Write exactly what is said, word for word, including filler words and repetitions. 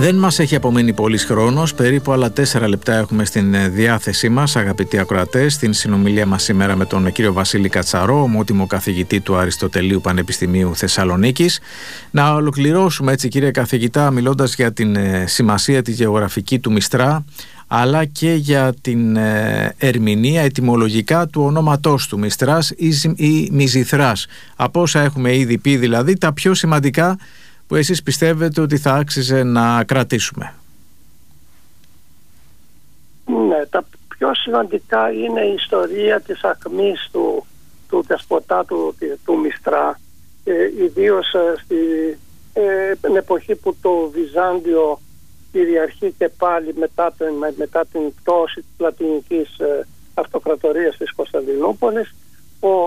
Δεν μας έχει απομείνει πολύς χρόνος, περίπου άλλα τέσσερα λεπτά έχουμε στην διάθεσή μας, αγαπητοί ακροατές, στην συνομιλία μας σήμερα με τον κύριο Βασίλη Κατσαρό, ομότιμο καθηγητή του Αριστοτελείου Πανεπιστημίου Θεσσαλονίκης. Να ολοκληρώσουμε έτσι, κύριε καθηγητά, μιλώντας για την σημασία τη γεωγραφική του Μιστρά, αλλά και για την ερμηνεία ετυμολογικά του ονόματός του, Μιστράς ή Μιζηθράς. Από όσα έχουμε ήδη πει, δηλαδή τα πιο σημαντικά που εσείς πιστεύετε ότι θα άξιζε να κρατήσουμε. Ναι, τα πιο σημαντικά είναι η ιστορία της ακμής του, του δεσποτά του, του Μιστρά, ε, ιδίως ε, στην ε, εποχή που το Βυζάντιο κυριαρχεί και πάλι μετά, το, μετά την πτώση της λατινικής ε, αυτοκρατορίας της Κωνσταντινούπολης. Ο